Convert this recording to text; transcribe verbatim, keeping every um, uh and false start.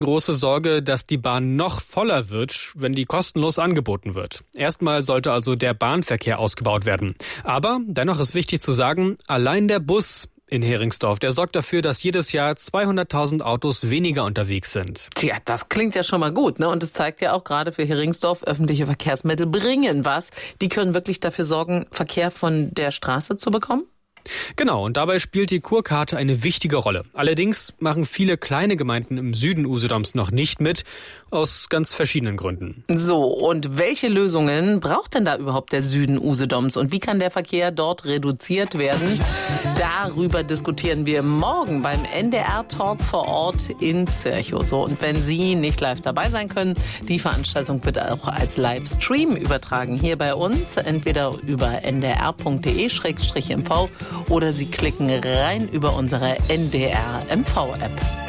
Große Sorge, dass die Bahn noch voller wird, wenn die kostenlos angeboten wird. Erstmal sollte also der Bahnverkehr ausgebaut werden. Aber dennoch ist wichtig zu sagen, allein der Bus in Heringsdorf, der sorgt dafür, dass jedes Jahr zweihunderttausend Autos weniger unterwegs sind. Tja, das klingt ja schon mal gut, ne? Und es zeigt ja auch gerade für Heringsdorf, öffentliche Verkehrsmittel bringen was. Die können wirklich dafür sorgen, Verkehr von der Straße zu bekommen? Genau, und dabei spielt die Kurkarte eine wichtige Rolle. Allerdings machen viele kleine Gemeinden im Süden Usedoms noch nicht mit, aus ganz verschiedenen Gründen. So, und welche Lösungen braucht denn da überhaupt der Süden Usedoms und wie kann der Verkehr dort reduziert werden? Darüber diskutieren wir morgen beim N D R-Talk vor Ort in Zirchow. So, und wenn Sie nicht live dabei sein können, die Veranstaltung wird auch als Livestream übertragen hier bei uns, entweder über n d r punkt d e schrägstrich m v oder Sie klicken rein über unsere N D R M V-App.